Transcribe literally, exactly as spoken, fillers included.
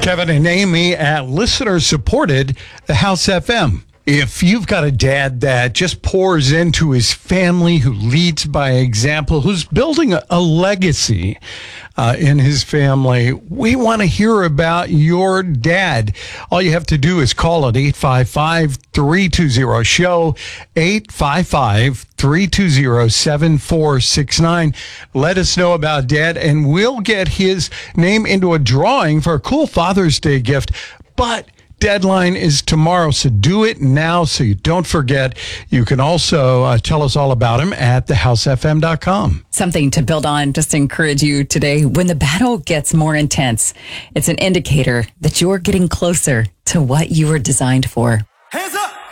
Kevin and Amy at listener-supported The House F M. If you've got a dad that just pours into his family, who leads by example, who's building a, a legacy uh, in his family, we want to hear about your dad. All you have to do is call at eight five five, three two zero, S H O W, eight five five, three two zero, seven four six nine. Let us know about dad, and we'll get his name into a drawing for a cool Father's Day gift. But deadline is tomorrow, so do it now so you don't forget. You can also uh, tell us all about him at the house f m dot com. Something to build on, just to encourage you today. When the battle gets more intense, it's an indicator that you're getting closer to what you were designed for. Hands up!